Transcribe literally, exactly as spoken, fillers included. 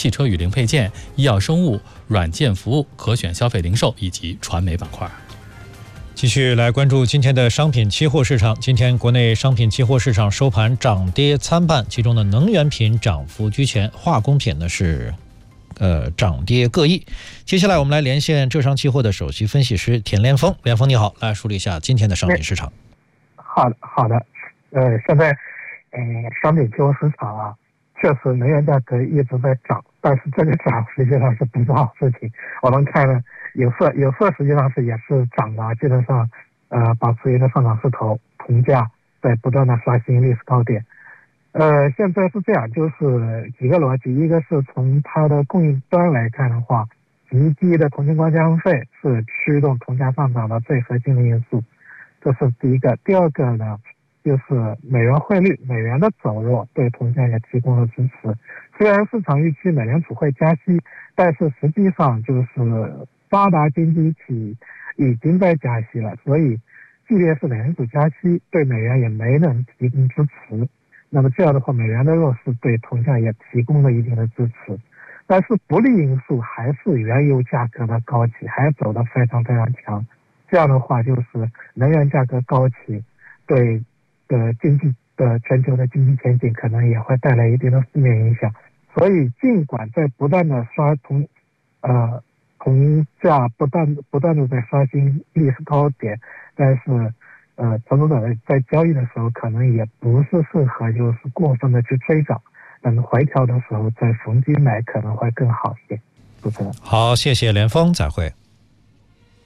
汽车与零配件、医药生物、软件服务、可选消费零售以及传媒板块。 继续来关注今天的商品期货市场。今天国内商品期货市场收盘涨跌参半，其中的能源品涨幅居前，化工品呢是呃涨跌各异。接下来我们来连线浙商期货的首席分析师田连峰。连峰你好，来梳理一下今天的商品市场。 好的，好的。呃，现在呃商品期货市场啊，确实能源价格一直在涨，但是这个涨实际上是不是好事情。我们看呢，有色有色实际上是也是涨的，基本上呃保持一个上涨势头，铜价在不断的刷新历史高点。呃，现在是这样，就是几个逻辑，一个是从它的供应端来看的话，极低的铜精关加工费是驱动铜价上涨的最核心的因素，这是第一个。第二个呢，就是美元汇率，美元的走弱对铜价也提供了支持。虽然市场预期美联储会加息，但是实际上就是发达经济体已经在加息了，所以即便是美联储加息，对美元也没能提供支持。那么这样的话，美元的弱势对铜价也提供了一定的支持。但是不利因素还是原油价格的高企，还走得非常非常强。这样的话，就是能源价格高企，对的经济的全球的经济前景可能也会带来一定的负面影响。所以尽管在不断的刷铜，呃，铜价不断不断的在刷新历史高点，但是呃，投资者在交易的时候可能也不是适合就是过分的去追涨，等回调的时候再逢低买可能会更好一点。主持人， 好，谢谢连峰，再会。